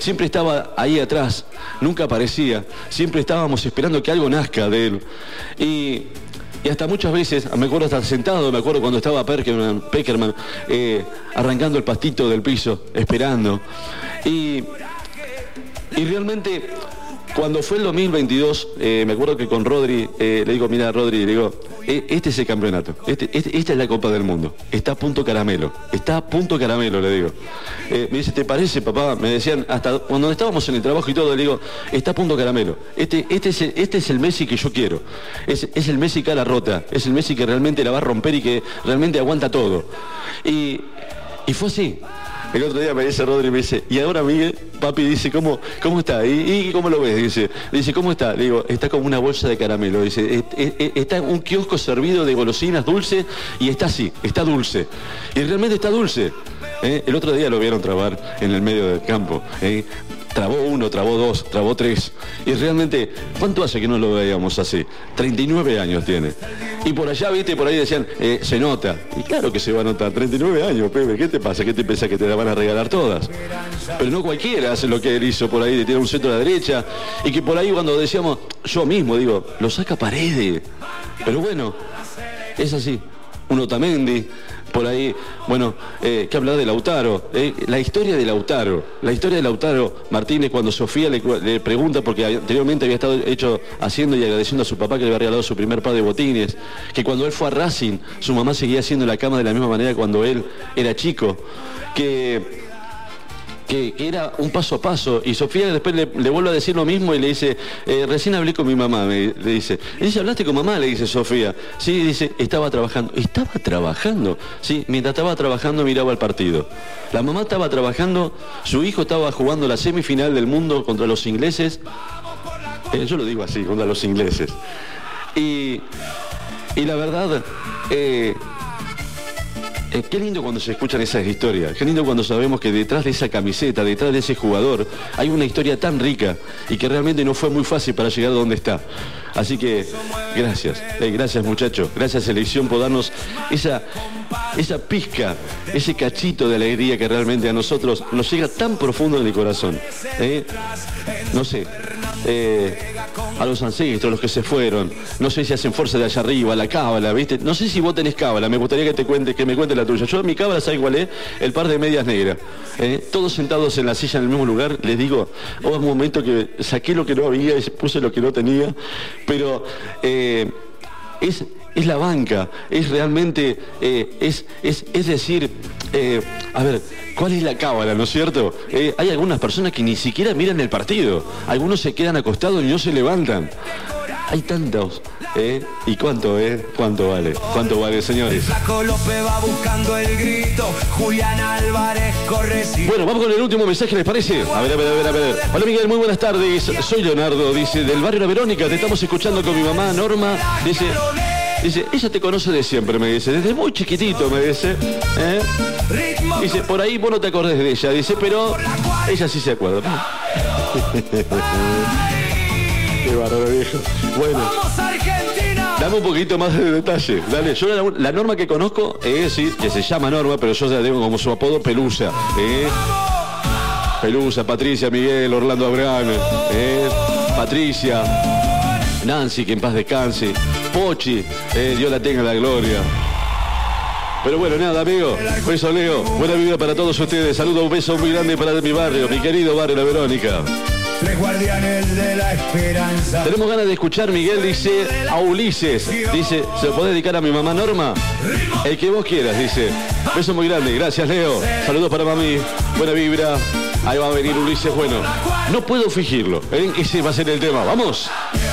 siempre estaba ahí atrás, nunca aparecía, siempre estábamos esperando que algo nazca de él. Y hasta muchas veces, me acuerdo estar sentado, me acuerdo cuando estaba Peckerman arrancando el pastito del piso, esperando. Y realmente, cuando fue el 2022, me acuerdo que con Rodri, le digo, mira Rodri, le digo, este es el campeonato, esta es la Copa del Mundo, está a punto caramelo, le digo. Me dice, ¿te parece, papá? Me decían, hasta cuando estábamos en el trabajo y todo, le digo, está a punto caramelo, este es el Messi que yo quiero, es el Messi cara rota, es el Messi que realmente la va a romper y que realmente aguanta todo. Y fue así. El otro día me dice Rodri, me dice, y ahora Miguel, papi, dice, ¿cómo está? ¿Y cómo lo ves? Dice, ¿cómo está? Le digo, está como una bolsa de caramelo. Dice, está en un kiosco servido de golosinas dulce y está así, está dulce. Y realmente está dulce. El otro día lo vieron trabar en el medio del campo. Trabó uno, trabó dos, trabó tres. Y realmente, ¿cuánto hace que no lo veíamos así? 39 años tiene. Y por allá, viste, por ahí decían, se nota. Y claro que se va a notar, 39 años, Pepe, ¿qué te pasa? ¿Qué te pensás que te la van a regalar todas? Pero no cualquiera hace lo que él hizo por ahí, de tirar un centro a la derecha. Y que por ahí cuando decíamos, yo mismo digo, lo saca Paredes. Pero bueno, es así. Un Otamendi. Por ahí, bueno, que hablar de Lautaro, la historia de Lautaro Martínez, cuando Sofía le pregunta, porque anteriormente había estado haciendo y agradeciendo a su papá que le había regalado su primer par de botines, que cuando él fue a Racing, su mamá seguía haciendo la cama de la misma manera cuando él era chico, que era un paso a paso, y Sofía después le vuelve a decir lo mismo y le dice, recién hablé con mi mamá, le dice, ¿hablaste con mamá? Le dice Sofía. Sí, dice, estaba trabajando, sí, mientras estaba trabajando miraba el partido. La mamá estaba trabajando, su hijo estaba jugando la semifinal del mundo contra los ingleses, yo lo digo así, contra los ingleses. Y la verdad, qué lindo cuando se escuchan esas historias, qué lindo cuando sabemos que detrás de esa camiseta, detrás de ese jugador, hay una historia tan rica y que realmente no fue muy fácil para llegar a donde está. Así que, gracias, gracias muchachos, gracias selección por darnos esa pizca, ese cachito de alegría que realmente a nosotros nos llega tan profundo en el corazón. No sé, a los ancestros, los que se fueron, no sé si hacen fuerza de allá arriba, la cábala, ¿viste? No sé si vos tenés cábala, me gustaría que me cuentes la tuya. Yo mi cábala, ¿sabes cuál es? El par de medias negras. Todos sentados en la silla en el mismo lugar, les digo, hubo un momento que saqué lo que no había y puse lo que no tenía, pero es la banca, es realmente, es decir, a ver, ¿cuál es la cábala, no es cierto? Hay algunas personas que ni siquiera miran el partido, algunos se quedan acostados y no se levantan. Hay tantos, ¿y cuánto, ¿Cuánto vale? ¿Cuánto vale, señores? Bueno, vamos con el último mensaje, ¿les parece? A ver. Hola Miguel, muy buenas tardes. Soy Leonardo, dice, del barrio La Verónica, te estamos escuchando con mi mamá Norma, dice, ella te conoce de siempre, me dice, desde muy chiquitito, me dice. Dice, por ahí vos no te acordés de ella, dice, pero ella sí se acuerda. Qué bárbaro, viejo. Bueno, dame un poquito más de detalle. Dale, yo la Norma que conozco sí, que se llama Norma, pero yo ya tengo como su apodo Pelusa. Pelusa, Patricia, Miguel, Orlando Abraham, Patricia, Nancy, que en paz descanse, Pochi, Dios la tenga en la gloria. Pero bueno, nada, amigo, beso Leo, buena vida para todos ustedes, saludo, un beso muy grande para mi barrio, mi querido barrio La Verónica. Tres guardianes de la esperanza. Tenemos ganas de escuchar, Miguel, dice, a Ulises, dice, ¿se lo podés dedicar a mi mamá Norma? El que vos quieras, dice. Beso muy grande, gracias Leo, saludos para mami, buena vibra. Ahí va a venir Ulises, bueno, no puedo fingirlo, ese va a ser el tema, vamos.